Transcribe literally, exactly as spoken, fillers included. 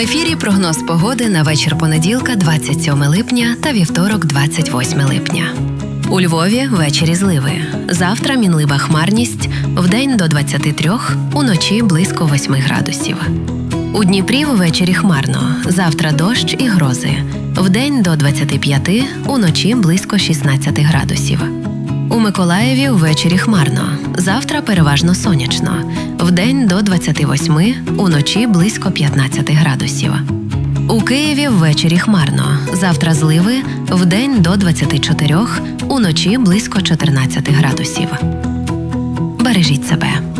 ефірі прогноз погоди на вечір понеділка, двадцять сьоме липня та вівторок, двадцять восьме липня. У Львові ввечері зливи. Завтра мінлива хмарність, вдень до двадцяти трьох, уночі близько восьми градусів. У Дніпрі ввечері хмарно, завтра дощ і грози. Вдень до двадцяти п'яти, уночі близько шістнадцяти градусів. У Миколаєві ввечері хмарно, завтра переважно сонячно. Вдень до двадцяти восьми, уночі близько п'ятнадцяти градусів. У Києві ввечері хмарно, завтра зливи, вдень до двадцяти чотирьох, уночі близько чотирнадцяти градусів. Бережіть себе.